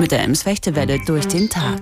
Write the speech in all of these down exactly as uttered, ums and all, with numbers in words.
mit der Ems-Fechte-Welle durch den Tag.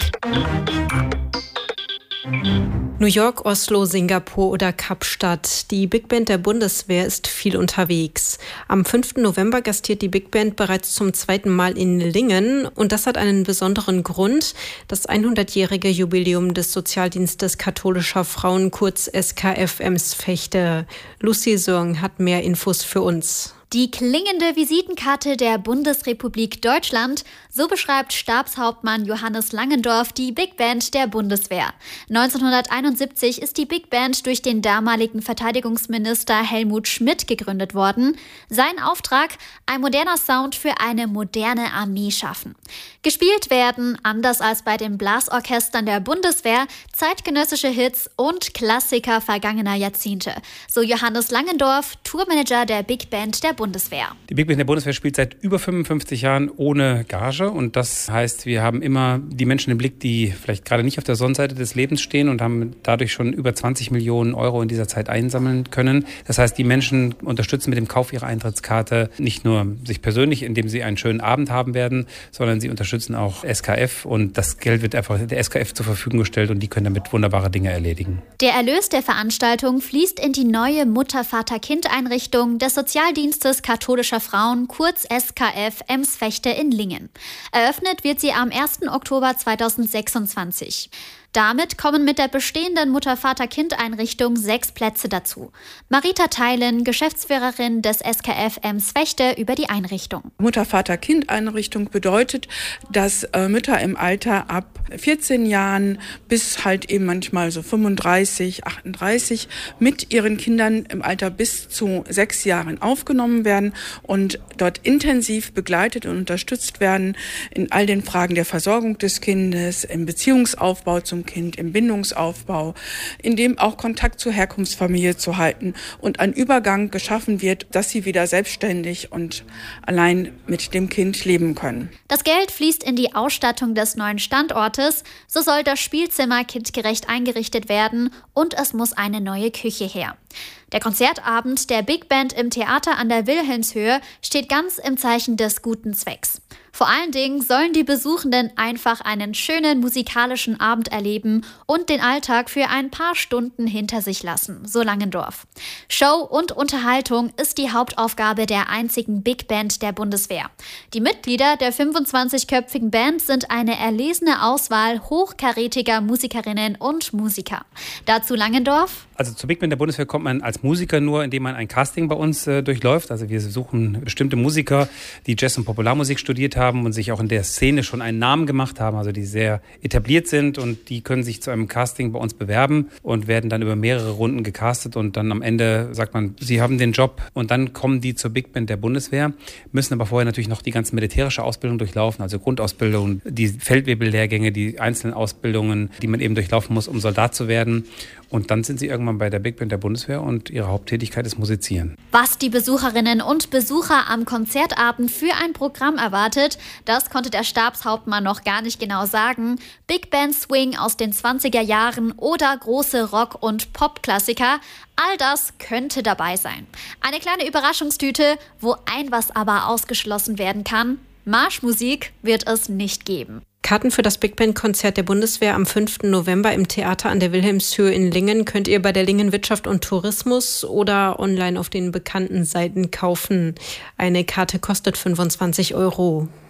New York, Oslo, Singapur oder Kapstadt. Die Big Band der Bundeswehr ist viel unterwegs. Am fünften November gastiert die Big Band bereits zum zweiten Mal in Lingen. Und das hat einen besonderen Grund. Das hundertjährige Jubiläum des Sozialdienstes katholischer Frauen, kurz S K F Ems-Fechte. Lucy Sörng hat mehr Infos für uns. Die klingende Visitenkarte der Bundesrepublik Deutschland, so beschreibt Stabshauptmann Johannes Langendorf die Big Band der Bundeswehr. neunzehnhunderteinundsiebzig ist die Big Band durch den damaligen Verteidigungsminister Helmut Schmidt gegründet worden. Sein Auftrag: ein moderner Sound für eine moderne Armee schaffen. Gespielt werden, anders als bei den Blasorchestern der Bundeswehr, zeitgenössische Hits und Klassiker vergangener Jahrzehnte. So Johannes Langendorf, Tourmanager der Big Band der Bundeswehr. Die Big Band der Bundeswehr spielt seit über fünfundfünfzig Jahren ohne Gage, und das heißt, wir haben immer die Menschen im Blick, die vielleicht gerade nicht auf der Sonnenseite des Lebens stehen, und haben dadurch schon über zwanzig Millionen Euro in dieser Zeit einsammeln können. Das heißt, die Menschen unterstützen mit dem Kauf ihrer Eintrittskarte nicht nur sich persönlich, indem sie einen schönen Abend haben werden, sondern sie unterstützen auch S K F, und das Geld wird einfach der S K F zur Verfügung gestellt, und die können damit wunderbare Dinge erledigen. Der Erlös der Veranstaltung fließt in die neue Mutter-Vater-Kind-Einrichtung des Sozialdienstes katholischer Frauen, kurz S K F Ems-Fechte in Lingen. Eröffnet wird sie am ersten Oktober zweitausendsechsundzwanzig. Damit kommen mit der bestehenden Mutter-Vater-Kind-Einrichtung sechs Plätze dazu. Marita Theilen, Geschäftsführerin des S K F Ems-Fechte, über die Einrichtung. Mutter-Vater-Kind-Einrichtung bedeutet, dass äh, Mütter im Alter ab vierzehn Jahren bis halt eben manchmal so fünfunddreißig, achtunddreißig mit ihren Kindern im Alter bis zu sechs Jahren aufgenommen werden und dort intensiv begleitet und unterstützt werden in all den Fragen der Versorgung des Kindes, im Beziehungsaufbau zum Kind, im Bindungsaufbau, in dem auch Kontakt zur Herkunftsfamilie zu halten und ein Übergang geschaffen wird, dass sie wieder selbstständig und allein mit dem Kind leben können. Das Geld fließt in die Ausstattung des neuen Standortes. So soll das Spielzimmer kindgerecht eingerichtet werden und es muss eine neue Küche her. Der Konzertabend der Big Band im Theater an der Wilhelmshöhe steht ganz im Zeichen des guten Zwecks. Vor allen Dingen sollen die Besuchenden einfach einen schönen musikalischen Abend erleben und den Alltag für ein paar Stunden hinter sich lassen, so Langendorf. Show und Unterhaltung ist die Hauptaufgabe der einzigen Big Band der Bundeswehr. Die Mitglieder der fünfundzwanzigköpfigen Band sind eine erlesene Auswahl hochkarätiger Musikerinnen und Musiker. Dazu Langendorf: Also zur Big Band der Bundeswehr kommt man als Musiker nur, indem man ein Casting bei uns äh, durchläuft. Also wir suchen bestimmte Musiker, die Jazz- und Popularmusik studiert haben und sich auch in der Szene schon einen Namen gemacht haben, also die sehr etabliert sind, und die können sich zu einem Casting bei uns bewerben und werden dann über mehrere Runden gecastet, und dann am Ende sagt man, sie haben den Job, und dann kommen die zur Big Band der Bundeswehr, müssen aber vorher natürlich noch die ganze militärische Ausbildung durchlaufen, also Grundausbildung, die Feldwebellehrgänge, die einzelnen Ausbildungen, die man eben durchlaufen muss, um Soldat zu werden. Und dann sind sie irgendwann bei der Big Band der Bundeswehr, und ihre Haupttätigkeit ist Musizieren. Was die Besucherinnen und Besucher am Konzertabend für ein Programm erwartet, das konnte der Stabshauptmann noch gar nicht genau sagen. Big Band Swing aus den zwanziger Jahren oder große Rock- und Pop-Klassiker, all das könnte dabei sein. Eine kleine Überraschungstüte, wo ein was aber ausgeschlossen werden kann: Marschmusik wird es nicht geben. Karten für das Big Band-Konzert der Bundeswehr am fünften November im Theater an der Wilhelmshöhe in Lingen könnt ihr bei der Lingen Wirtschaft und Tourismus oder online auf den bekannten Seiten kaufen. Eine Karte kostet fünfundzwanzig Euro.